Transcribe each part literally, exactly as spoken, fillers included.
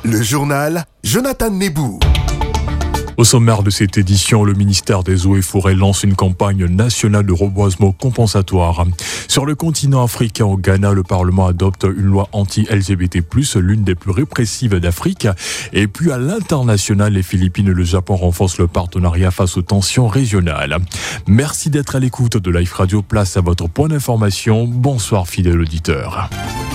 Le journal Jonathan Nebou. Au sommaire de cette édition, le ministère des Eaux et Forêts lance une campagne nationale de reboisement compensatoire. Sur le continent africain, au Ghana, le Parlement adopte une loi anti-L G B T plus, l'une des plus répressives d'Afrique. Et puis à l'international, les Philippines et le Japon renforcent le partenariat face aux tensions régionales. Merci d'être à l'écoute de Life Radio. Place à votre point d'information. Bonsoir fidèles auditeurs.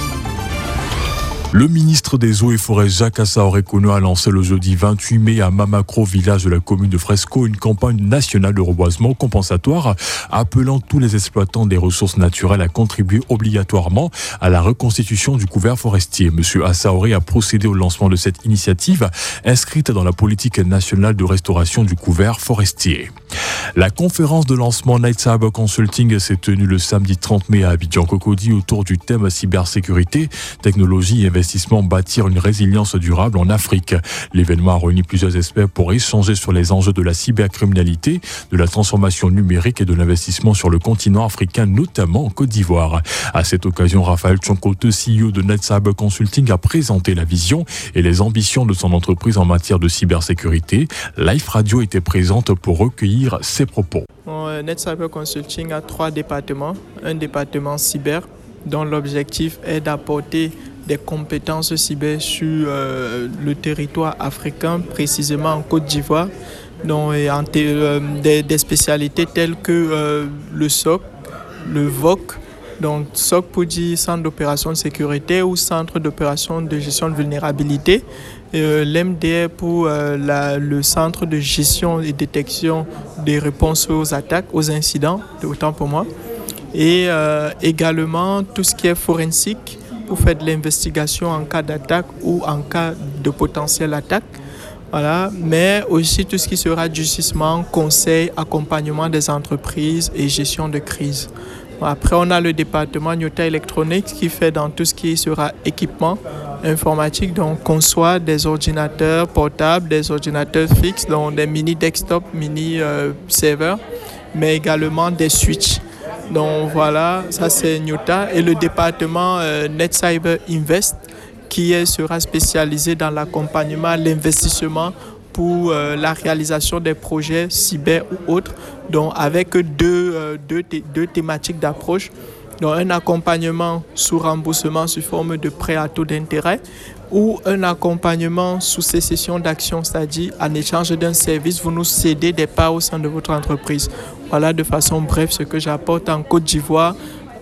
Le ministre des Eaux et Forêts, Jacques Assaorékono, a lancé le jeudi vingt-huit mai à Mamakro, village de la commune de Fresco, une campagne nationale de reboisement compensatoire, appelant tous les exploitants des ressources naturelles à contribuer obligatoirement à la reconstitution du couvert forestier. Monsieur Assaoré a procédé au lancement de cette initiative, inscrite dans la politique nationale de restauration du couvert forestier. La conférence de lancement Night Cyber Consulting s'est tenue le samedi trente mai à Abidjan-Cocody autour du thème cybersécurité, technologie et investissement, bâtir une résilience durable en Afrique. L'événement a réuni plusieurs experts pour échanger sur les enjeux de la cybercriminalité, de la transformation numérique et de l'investissement sur le continent africain, notamment en Côte d'Ivoire. À cette occasion, Raphaël Tchonkote, C E O de Night Cyber Consulting, a présenté la vision et les ambitions de son entreprise en matière de cybersécurité. Life Radio était présente pour recueillir ses propos. Night Cyber Consulting a trois départements. Un département cyber dont l'objectif est d'apporter des compétences cyber sur euh, le territoire africain, précisément en Côte d'Ivoire, donc, et en t- euh, des, des spécialités telles que euh, le S O C, le V O C, donc S O C pour dire Centre d'opération de sécurité ou Centre d'opération de gestion de vulnérabilité, et euh, l'M D R pour euh, la, le Centre de gestion et détection des réponses aux attaques, aux incidents, autant pour moi, et euh, également tout ce qui est forensique, pour faire de l'investigation en cas d'attaque ou en cas de potentielle attaque. Voilà. Mais aussi tout ce qui sera durcissement, conseil, accompagnement des entreprises et gestion de crise. Après, on a le département Nyota Electronics qui fait dans tout ce qui sera équipement informatique, donc conçoit des ordinateurs portables, des ordinateurs fixes, donc des mini desktop, mini euh, serveurs, mais également des switches. Donc voilà, ça c'est Nyota. Et le département euh, Net Cyber Invest qui est, sera spécialisé dans l'accompagnement, l'investissement pour euh, la réalisation des projets cyber ou autres, donc avec deux, euh, deux, thé- deux thématiques d'approche. Donc un accompagnement sous remboursement sous forme de prêt à taux d'intérêt ou un accompagnement sous sécession d'actions, c'est-à-dire en échange d'un service, vous nous cédez des parts au sein de votre entreprise. Voilà de façon brève ce que j'apporte en Côte d'Ivoire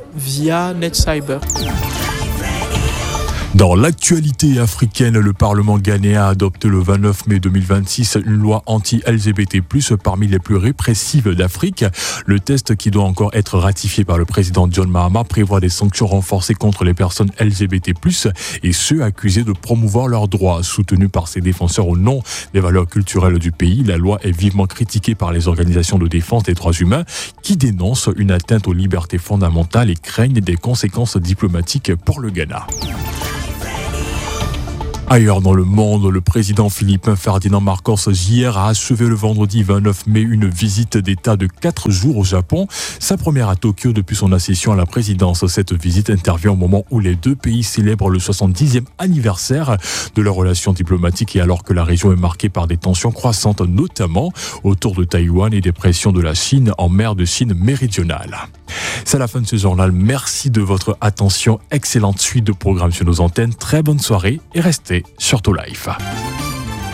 via Net Cyber. Dans l'actualité africaine, le Parlement ghanéen a adopté le vingt-neuf mai deux mille vingt-six une loi anti-L G B T plus, parmi les plus répressives d'Afrique. Le texte, qui doit encore être ratifié par le président John Mahama, prévoit des sanctions renforcées contre les personnes L G B T plus, et ceux accusés de promouvoir leurs droits. Soutenu par ses défenseurs au nom des valeurs culturelles du pays, la loi est vivement critiquée par les organisations de défense des droits humains qui dénoncent une atteinte aux libertés fondamentales et craignent des conséquences diplomatiques pour le Ghana. Ailleurs dans le monde, le président philippin Ferdinand Marcos Jr a achevé le vendredi vingt-neuf mai une visite d'État de quatre jours au Japon, sa première à Tokyo depuis son accession à la présidence. Cette visite intervient au moment où les deux pays célèbrent le soixante-dixième anniversaire de leurs relations diplomatiques et alors que la région est marquée par des tensions croissantes, notamment autour de Taïwan et des pressions de la Chine en mer de Chine méridionale. C'est la fin de ce journal. Merci de votre attention. Excellente suite de programmes sur nos antennes. Très bonne soirée et restez sur To Life.